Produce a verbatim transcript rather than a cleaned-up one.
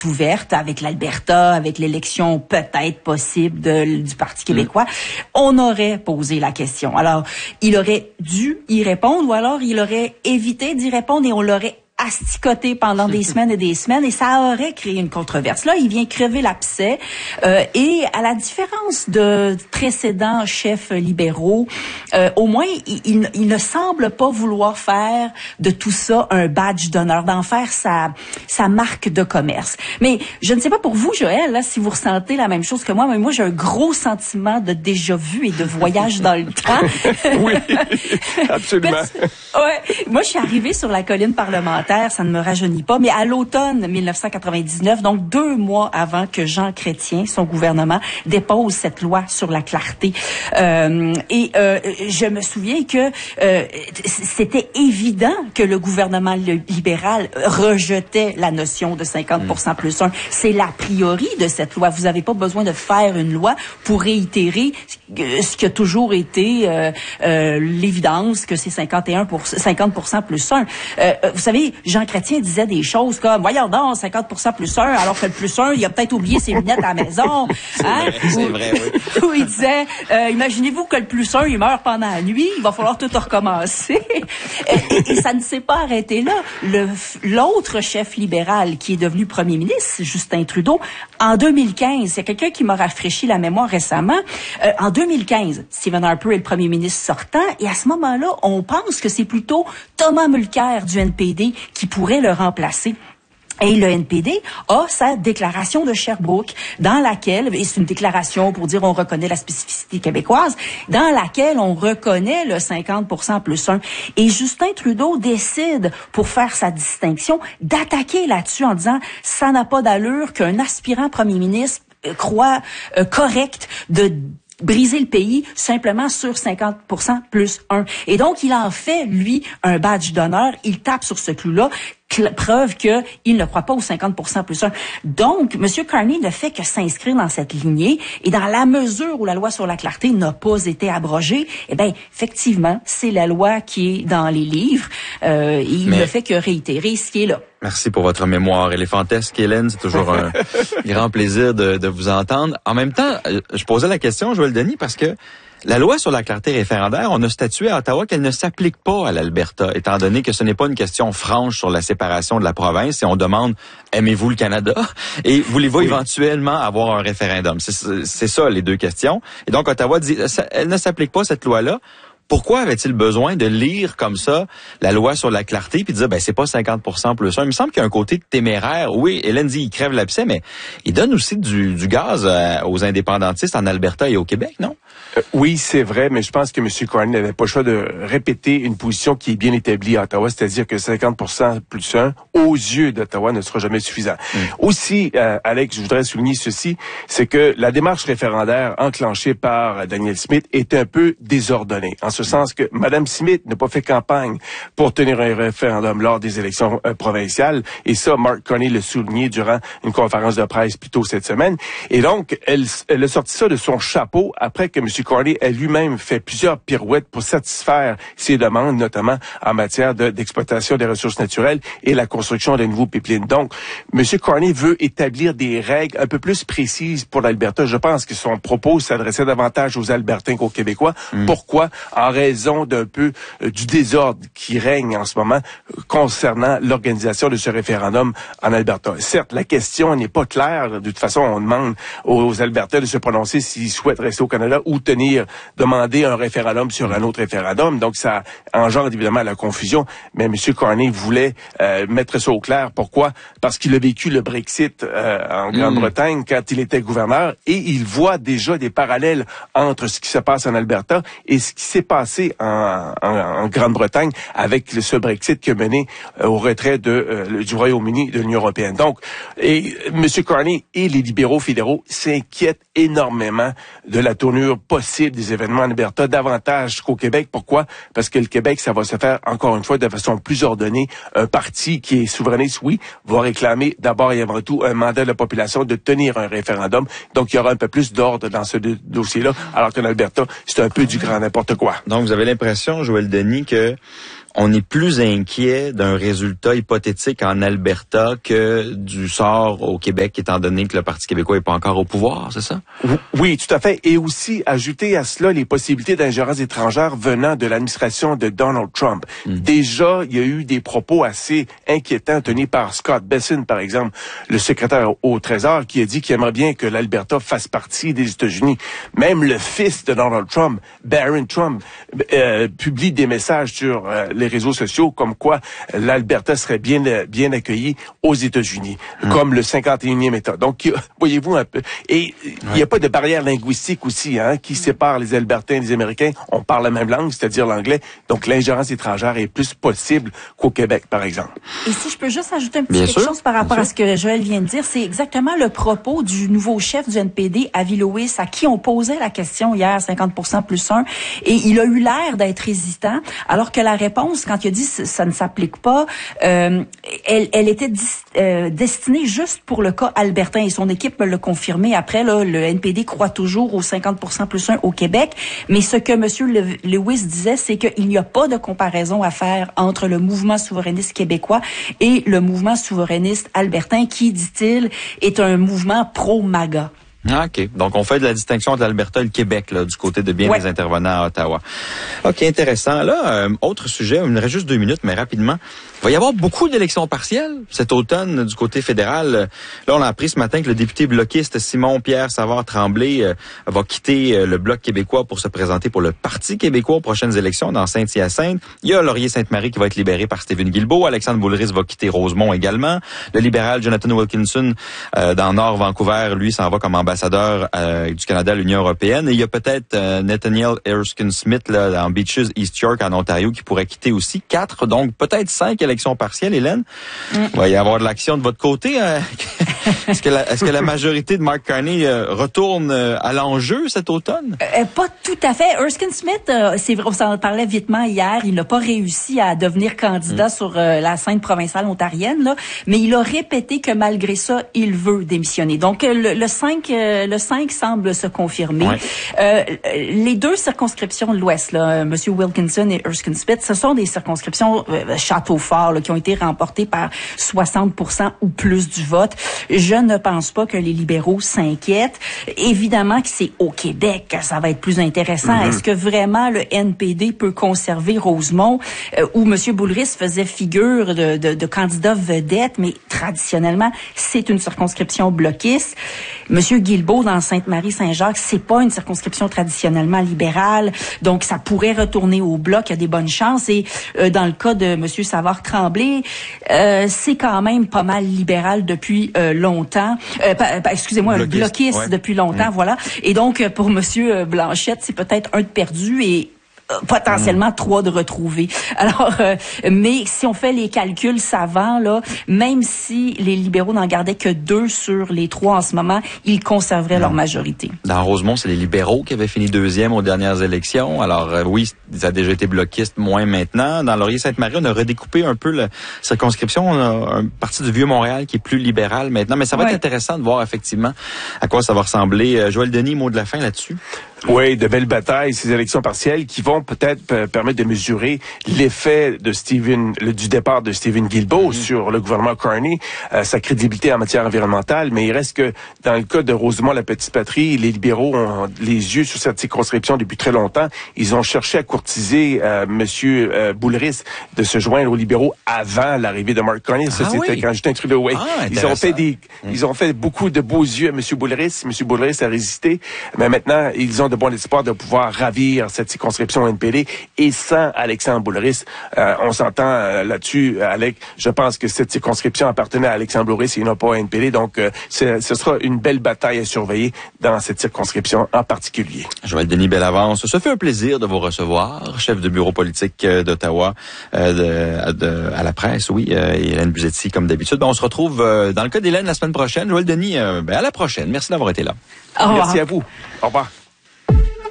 ouverte avec l'Alberta, avec l'élection peut-être possible de, du Parti québécois, on aurait posé la question. Alors, il aurait dû y répondre ou alors il aurait évité d'y répondre et on l'aurait asticoté pendant des semaines et des semaines et ça aurait créé une controverse. Là, il vient crever l'abcès euh, et à la différence de précédents chefs libéraux, euh, au moins, il, il, il ne semble pas vouloir faire de tout ça un badge d'honneur, d'en faire sa, sa marque de commerce. Mais je ne sais pas pour vous, Joël, là, si vous ressentez la même chose que moi, mais moi, j'ai un gros sentiment de déjà-vu et de voyage dans le temps. Oui, absolument. Ouais, moi, je suis arrivée sur la colline parlementaire, ça ne me rajeunit pas, mais à l'automne mille neuf cent quatre-vingt-dix-neuf, donc deux mois avant que Jean Chrétien, son gouvernement, dépose cette loi sur la clarté. Euh, et euh, je me souviens que euh, c'était évident que le gouvernement libéral rejetait la notion de cinquante pour cent plus un. C'est l'a priori de cette loi. Vous n'avez pas besoin de faire une loi pour réitérer ce qui a toujours été euh, euh, l'évidence que c'est cinquante et un pour cent, cinquante pour cent plus un. Euh, vous savez, Jean Chrétien disait des choses comme, voyons donc, cinquante pour cent plus un, alors que le plus un, il a peut-être oublié ses lunettes à la maison. C'est hein? vrai, c'est vrai, oui. Où il disait, euh, imaginez-vous que le plus un, il meurt pendant la nuit, il va falloir tout recommencer. et, et, et ça ne s'est pas arrêté là. Le, l'autre chef libéral qui est devenu premier ministre, Justin Trudeau, en deux mille quinze, il y a quelqu'un qui m'a rafraîchi la mémoire récemment, euh, en deux mille quinze, Stephen Harper est le premier ministre sortant, et à ce moment-là, on pense que c'est plutôt Thomas Mulcair du N P D qui pourrait le remplacer. Et le N P D a sa déclaration de Sherbrooke, dans laquelle, et c'est une déclaration pour dire on reconnaît la spécificité québécoise, dans laquelle on reconnaît le cinquante pour cent plus un. Et Justin Trudeau décide, pour faire sa distinction, d'attaquer là-dessus en disant ça n'a pas d'allure qu'un aspirant premier ministre euh, croit euh, correct de briser le pays simplement sur cinquante pour cent plus un. Et donc, il en fait, lui, un badge d'honneur. Il tape sur ce clou-là. Preuve qu'il ne croit pas au cinquante pour cent plus un. Donc, M. Carney ne fait que s'inscrire dans cette lignée et dans la mesure où la loi sur la clarté n'a pas été abrogée, eh bien, effectivement, c'est la loi qui est dans les livres euh, et il Mais... ne fait que réitérer ce qui est là. Merci pour votre mémoire éléphantesque, Hélène. C'est toujours un grand plaisir de, de vous entendre. En même temps, je posais la question, Joël Denis, parce que la loi sur la clarté référendaire, on a statué à Ottawa qu'elle ne s'applique pas à l'Alberta, étant donné que ce n'est pas une question franche sur la séparation de la province et on demande « aimez-vous le Canada? » et voulez-vous oui. éventuellement avoir un référendum? C'est, c'est ça les deux questions. Et donc Ottawa dit « elle ne s'applique pas cette loi-là ». Pourquoi avait-il besoin de lire comme ça la loi sur la clarté puis de dire ben c'est pas cinquante pour cent plus un? Il me semble qu'il y a un côté téméraire. Oui, Hélène dit il crève l'abcès, mais il donne aussi du, du gaz euh, aux indépendantistes en Alberta et au Québec, non? Euh, oui, c'est vrai, mais je pense que M. Carney n'avait pas le choix de répéter une position qui est bien établie à Ottawa, c'est-à-dire que cinquante pour cent plus un, aux yeux d'Ottawa, ne sera jamais suffisant. Mm. Aussi, euh, Alex, je voudrais souligner ceci, c'est que la démarche référendaire enclenchée par Danielle Smith est un peu désordonnée. En ce sens que Mme Smith n'a pas fait campagne pour tenir un référendum lors des élections euh, provinciales. Et ça, Mark Carney l'a souligné durant une conférence de presse plus tôt cette semaine. Et donc, elle, elle a sorti ça de son chapeau après que M. Carney a lui-même fait plusieurs pirouettes pour satisfaire ses demandes, notamment en matière de, d'exploitation des ressources naturelles et la construction de nouveaux pipelines. Donc, M. Carney veut établir des règles un peu plus précises pour l'Alberta. Je pense que son propos s'adressait davantage aux Albertains qu'aux Québécois. Mm. Pourquoi? En raison d'un peu euh, du désordre qui règne en ce moment euh, concernant l'organisation de ce référendum en Alberta. Certes, la question n'est pas claire. De toute façon, on demande aux, aux Albertains de se prononcer s'ils souhaitent rester au Canada ou tenir, demander un référendum sur un autre référendum. Donc, ça engendre évidemment la confusion. Mais M. Carney voulait euh, mettre ça au clair. Pourquoi? Parce qu'il a vécu le Brexit euh, en Grande-Bretagne mmh. quand il était gouverneur et il voit déjà des parallèles entre ce qui se passe en Alberta et ce qui s'est passé en, en, en Grande-Bretagne avec le, ce Brexit qui a mené euh, au retrait de, euh, du Royaume-Uni de l'Union européenne. Donc, et M. Carney et les libéraux fédéraux s'inquiètent énormément de la tournure possible des événements en Alberta, davantage qu'au Québec. Pourquoi? Parce que le Québec, ça va se faire, encore une fois, de façon plus ordonnée. Un parti qui est souverainiste, oui, va réclamer d'abord et avant tout un mandat de la population de tenir un référendum. Donc, il y aura un peu plus d'ordre dans ce do- dossier-là, alors qu'en Alberta, c'est un peu du grand n'importe quoi. Donc, vous avez l'impression, Joël Denis, que on est plus inquiet d'un résultat hypothétique en Alberta que du sort au Québec, étant donné que le Parti québécois n'est pas encore au pouvoir, c'est ça? Oui, tout à fait. Et aussi, ajouter à cela les possibilités d'ingérence étrangère venant de l'administration de Donald Trump. Mm. Déjà, il y a eu des propos assez inquiétants tenus par Scott Bessent, par exemple, le secrétaire au Trésor, qui a dit qu'il aimerait bien que l'Alberta fasse partie des États-Unis. Même le fils de Donald Trump, Barron Trump, euh, publie des messages sur euh, les réseaux sociaux comme quoi l'Alberta serait bien bien accueillie aux États-Unis, mmh. comme le cinquante et unième État. Donc, voyez-vous un peu. Et il ouais. n'y a pas de barrière linguistique aussi hein, qui sépare les Albertains et les Américains. On parle la même langue, c'est-à-dire l'anglais. Donc, l'ingérence étrangère est plus possible qu'au Québec, par exemple. Et si je peux juste ajouter un petit bien quelque sûr, chose par rapport à ce que Joël vient de dire, c'est exactement le propos du nouveau chef du N P D, Avi Lewis, à qui on posait la question hier, cinquante pour cent plus un, et il a eu l'air d'être hésitant, alors que la réponse, quand il a dit ça ne s'applique pas, euh, elle, elle était dis, euh, destinée juste pour le cas albertain, et son équipe me l'a confirmé. Après, là, le N P D croit toujours aux cinquante pour cent plus un au Québec, mais ce que M. Lewis disait, c'est qu'il n'y a pas de comparaison à faire entre le mouvement souverainiste québécois et le mouvement souverainiste albertain, qui, dit-il, est un mouvement pro-MAGA. Ah, OK. Donc, on fait de la distinction entre l'Alberta et le Québec, là, du côté de bien ouais. des intervenants à Ottawa. OK, intéressant. Là, euh, autre sujet, il me reste juste deux minutes, mais rapidement. Il va y avoir beaucoup d'élections partielles cet automne du côté fédéral. Là, on a appris ce matin que le député bloquiste Simon-Pierre Savard-Tremblay euh, va quitter euh, le Bloc québécois pour se présenter pour le Parti québécois aux prochaines élections dans Saint-Hyacinthe. Il y a Laurier-Sainte-Marie qui va être libéré par Stephen Guilbeault. Alexandre Boulris va quitter Rosemont également. Le libéral Jonathan Wilkinson euh, dans Nord Vancouver, lui, s'en va comme ambassadeur euh, du Canada à l'Union européenne. Et il y a peut-être euh, Nathaniel Erskine-Smith là, dans Beaches, East York, en Ontario, qui pourrait quitter aussi. Quatre, donc peut-être cinq élections partielles, Hélène. Mm. Il va y avoir de l'action de votre côté. Euh, est-ce que la, est-ce que la majorité de Mark Carney euh, retourne euh, à l'enjeu cet automne? Euh, pas tout à fait. Erskine-Smith, euh, c'est vrai, on s'en parlait vitement hier, il n'a pas réussi à devenir candidat mm. sur euh, la scène provinciale ontarienne, là, mais il a répété que malgré ça, il veut démissionner. Donc, euh, le, le cinq... Euh, le cinq semble se confirmer. Ouais. Euh, les deux circonscriptions de l'Ouest, là, M. Wilkinson et Erskine-Smith, ce sont des circonscriptions euh, château-fort là, qui ont été remportées par soixante pour cent ou plus du vote. Je ne pense pas que les libéraux s'inquiètent. Évidemment que c'est au Québec que ça va être plus intéressant. Mm-hmm. Est-ce que vraiment le N P D peut conserver Rosemont, euh, où M. Boulris faisait figure de, de, de candidat vedette, mais traditionnellement, c'est une circonscription bloquiste. M. Guilbeault dans Sainte-Marie-Saint-Jacques, c'est pas une circonscription traditionnellement libérale, donc ça pourrait retourner au Bloc, il y a des bonnes chances. Et euh, dans le cas de M. Savard-Tremblay, euh, c'est quand même pas mal libéral depuis euh, longtemps. Euh, pa, pa, excusez-moi, bloquiste, bloquiste ouais. depuis longtemps, mmh. voilà. Et donc, pour M. Blanchette, c'est peut-être un de perdu et potentiellement mmh. trois de retrouvés. Alors, euh, mais si on fait les calculs savants, là, même si les libéraux n'en gardaient que deux sur les trois en ce moment, ils conserveraient mmh. leur majorité. Dans Rosemont, c'est les libéraux qui avaient fini deuxième aux dernières élections. Alors, euh, oui, ça a déjà été bloquiste, moins maintenant. Dans Laurier-Sainte-Marie, on a redécoupé un peu la circonscription. On a un parti du Vieux-Montréal qui est plus libéral maintenant. Mais ça va ouais. être intéressant de voir effectivement à quoi ça va ressembler. Euh, Joël Denis, mot de la fin là-dessus? Oui, de belles batailles, ces élections partielles qui vont peut-être euh, permettre de mesurer l'effet de Stephen, le, du départ de Stephen Guilbeault mmh. sur le gouvernement Carney, euh, sa crédibilité en matière environnementale. Mais il reste que dans le cas de Rosemont, la petite patrie, les libéraux ont les yeux sur cette circonscription depuis très longtemps. Ils ont cherché à courtiser euh, Monsieur euh, Boulris de se joindre aux libéraux avant l'arrivée de Mark Carney. Ça, ah, c'était oui. quand Justin Trudeau. Oui. Ah, ils ont fait des, mmh. ils ont fait beaucoup de beaux yeux à Monsieur Boulris. Monsieur Boulris a résisté. Mais maintenant, ils ont de bon espoir de pouvoir ravir cette circonscription N P D. Et sans Alexandre Boulris, euh, on s'entend euh, là-dessus, Alec. Je pense que cette circonscription appartenait à Alexandre Boulris et non pas à N P D. Donc, euh, ce sera une belle bataille à surveiller dans cette circonscription en particulier. Joël Denis Bellavance, ce fait un plaisir de vous recevoir, chef de bureau politique d'Ottawa, euh, de, de, à la presse, oui, euh, et Hélène Buzetti, comme d'habitude. Ben, on se retrouve euh, dans le cas d'Hélène la semaine prochaine. Joël Denis, euh, ben, à la prochaine. Merci d'avoir été là. Merci à vous. Au revoir.